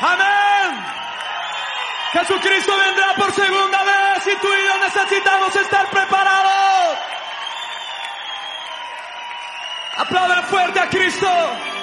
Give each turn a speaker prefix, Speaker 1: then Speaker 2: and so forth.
Speaker 1: Amén. Jesucristo vendrá por segunda vez y tú y yo necesitamos estar preparados. Aplaudan fuerte a Cristo.